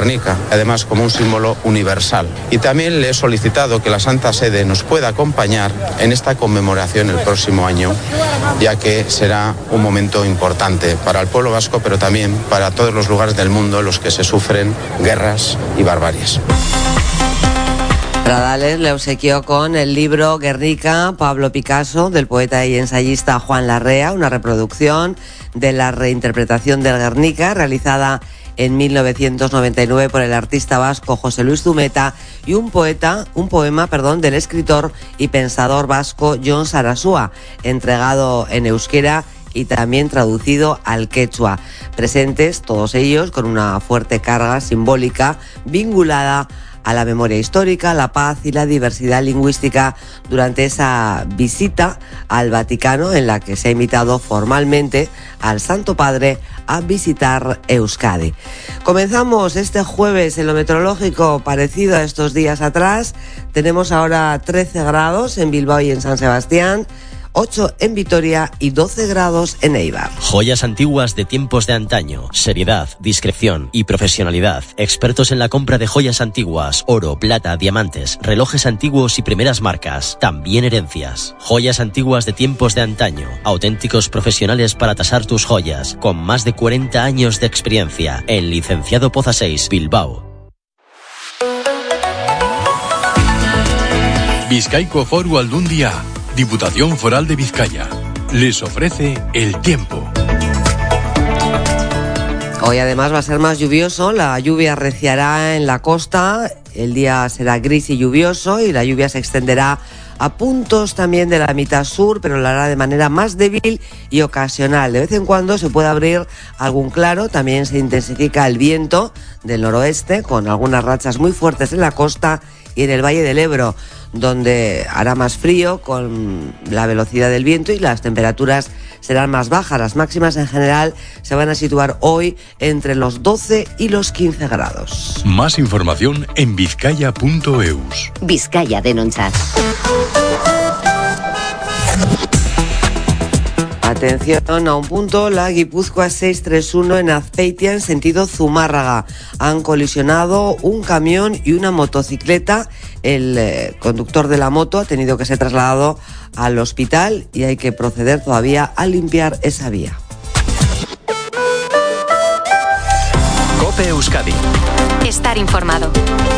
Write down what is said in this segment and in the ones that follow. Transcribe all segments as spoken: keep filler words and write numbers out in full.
Guernica, además como un símbolo universal. Y también le he solicitado que la Santa Sede nos pueda acompañar en esta conmemoración el próximo año, ya que será un momento importante para el pueblo vasco, pero también para todos los lugares del mundo en los que se sufren guerras y barbaries. Pradales le obsequió con el libro Guernica, Pablo Picasso, del poeta y ensayista Juan Larrea, una reproducción de la reinterpretación del Guernica realizada en mil novecientos noventa y nueve por el artista vasco José Luis Zumeta, y un poeta, un poema, perdón, del escritor y pensador vasco Jon Sarasua, entregado en euskera y también traducido al quechua. Presentes todos ellos con una fuerte carga simbólica vinculada a la memoria histórica, la paz y la diversidad lingüística durante esa visita al Vaticano, en la que se ha invitado formalmente al Santo Padre a visitar Euskadi. Comenzamos este jueves en lo meteorológico parecido a estos días atrás. Tenemos ahora trece grados en Bilbao y en San Sebastián, ocho en Vitoria y doce grados en Eibar. Joyas antiguas de tiempos de antaño. Seriedad, discreción y profesionalidad. Expertos en la compra de joyas antiguas, oro, plata, diamantes, relojes antiguos y primeras marcas. También herencias. Joyas antiguas de tiempos de antaño. Auténticos profesionales para tasar tus joyas. Con más de cuarenta años de experiencia. En Licenciado Poza seis, Bilbao. Bizkaiko Foru Aldundia, Diputación Foral de Vizcaya, les ofrece el tiempo. Hoy además va a ser más lluvioso, la lluvia arreciará en la costa, el día será gris y lluvioso y la lluvia se extenderá a puntos también de la mitad sur, pero lo hará de manera más débil y ocasional. De vez en cuando se puede abrir algún claro, también se intensifica el viento del noroeste con algunas rachas muy fuertes en la costa y en el Valle del Ebro, donde hará más frío con la velocidad del viento y las temperaturas serán más bajas. Las máximas en general se van a situar hoy entre los doce y los quince grados. Más información en vizcaya punto eus. Vizcaya denuncia. Atención a un punto, la Guipúzcoa seiscientos treinta y uno en Azpeitia en sentido Zumárraga. Han colisionado un camión y una motocicleta. El eh, conductor de la moto ha tenido que ser trasladado al hospital y hay que proceder todavía a limpiar esa vía. COPE Euskadi. Estar informado.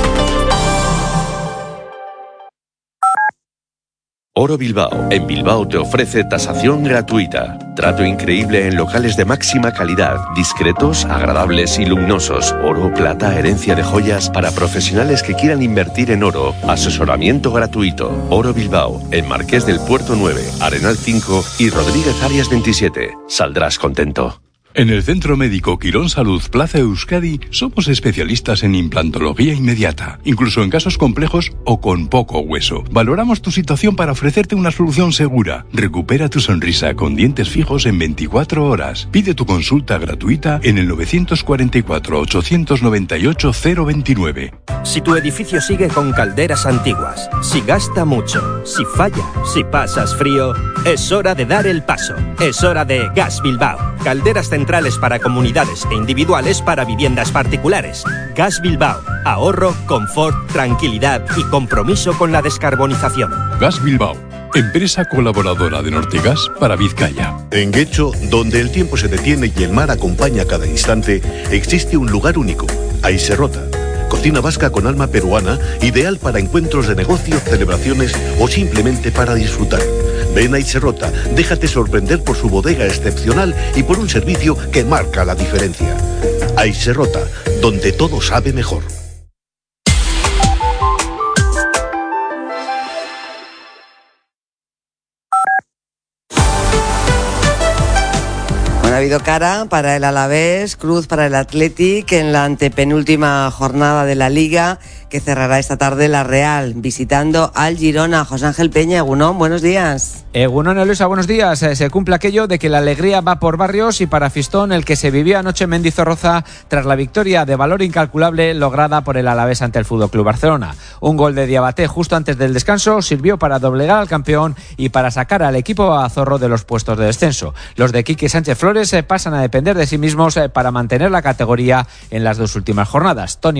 Oro Bilbao. En Bilbao te ofrece tasación gratuita. Trato increíble en locales de máxima calidad, discretos, agradables y luminosos. Oro, plata, herencia de joyas para profesionales que quieran invertir en oro. Asesoramiento gratuito. Oro Bilbao. En Marqués del Puerto nueve, Arenal cinco y Rodríguez Arias veintisiete. Saldrás contento. En el Centro Médico Quirón Salud Plaza Euskadi somos especialistas en implantología inmediata, incluso en casos complejos o con poco hueso. Valoramos tu situación para ofrecerte una solución segura. Recupera tu sonrisa con dientes fijos en veinticuatro horas. Pide tu consulta gratuita en el nueve cuatro cuatro, ocho nueve ocho, cero veintinueve. Si tu edificio sigue con calderas antiguas, si gasta mucho, si falla, si pasas frío, es hora de dar el paso. Es hora de Gas Bilbao. Calderas centrales para comunidades e individuales para viviendas particulares. Gas Bilbao. Ahorro, confort, tranquilidad y compromiso con la descarbonización. Gas Bilbao. Empresa colaboradora de Nortegas para Vizcaya. En Guecho, donde el tiempo se detiene y el mar acompaña cada instante, existe un lugar único, Aiserrota. Cocina vasca con alma peruana, ideal para encuentros de negocios, celebraciones o simplemente para disfrutar. Ven a Aiserrota, déjate sorprender por su bodega excepcional y por un servicio que marca la diferencia. Aiserrota, donde todo sabe mejor. Ha habido cara para el Alavés, cruz para el Athletic en la antepenúltima jornada de la Liga, que cerrará esta tarde la Real, visitando al Girona. José Ángel Peña, Egunon, buenos días. Egunon, Eluisa, buenos días. Se cumple aquello de que la alegría va por barrios y para Fistón el que se vivió anoche en Mendizorroza tras la victoria de valor incalculable lograda por el Alavés ante el F C Barcelona. Un gol de Diabaté justo antes del descanso sirvió para doblegar al campeón y para sacar al equipo azorro de los puestos de descenso. Los de Quique Sánchez Flores pasan a depender de sí mismos para mantener la categoría en las dos últimas jornadas. Toni